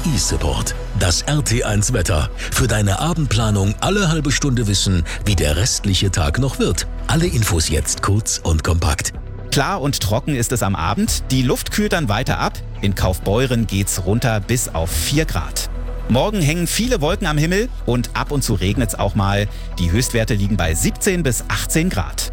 eSupport. Das RT1 Wetter. Für deine Abendplanung alle halbe Stunde wissen, wie der restliche Tag noch wird. Alle Infos jetzt kurz und kompakt. Klar und trocken ist es am Abend. Die Luft kühlt dann weiter ab. In Kaufbeuren geht's runter bis auf 4 Grad. Morgen hängen viele Wolken am Himmel und ab und zu regnet's auch mal. Die Höchstwerte liegen bei 17 bis 18 Grad.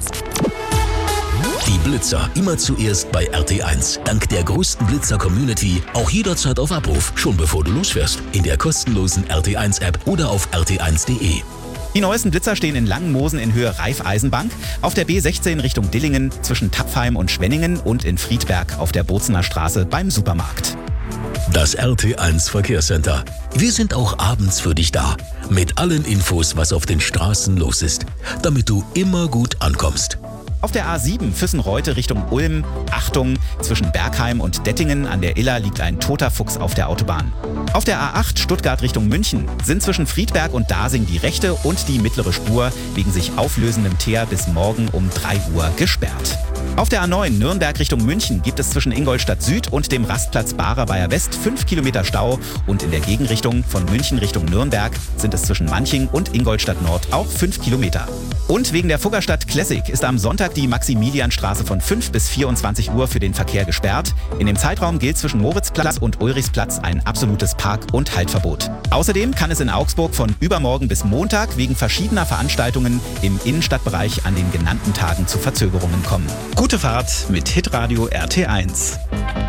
Die Blitzer immer zuerst bei RT1. Dank der größten Blitzer-Community auch jederzeit auf Abruf, schon bevor du losfährst. In der kostenlosen RT1-App oder auf rt1.de. Die neuesten Blitzer stehen in Langenmosen in Höhe Raiffeisenbank, auf der B16 Richtung Dillingen zwischen Tapfheim und Schwenningen und in Friedberg auf der Bozener Straße beim Supermarkt. Das RT1 Verkehrscenter. Wir sind auch abends für dich da. Mit allen Infos, was auf den Straßen los ist. Damit du immer gut ankommst. Auf der A7 Füssen-Reute Richtung Ulm, Achtung, zwischen Bergheim und Dettingen an der Iller liegt ein toter Fuchs auf der Autobahn. Auf der A8 Stuttgart Richtung München sind zwischen Friedberg und Dasing die rechte und die mittlere Spur wegen sich auflösendem Teer bis morgen um 3 Uhr gesperrt. Auf der A9 Nürnberg Richtung München gibt es zwischen Ingolstadt Süd und dem Rastplatz Barer West 5 Kilometer Stau und in der Gegenrichtung von München Richtung Nürnberg sind es zwischen Manching und Ingolstadt Nord auch 5 Kilometer. Und wegen der Fuggerstadt Classic ist am Sonntag die Maximilianstraße von 5 bis 24 Uhr für den Verkehr gesperrt. In dem Zeitraum gilt zwischen Moritzplatz und Ulrichsplatz ein absolutes Park- und Haltverbot. Außerdem kann es in Augsburg von übermorgen bis Montag wegen verschiedener Veranstaltungen im Innenstadtbereich an den genannten Tagen zu Verzögerungen kommen. Gute Fahrt mit Hitradio RT1.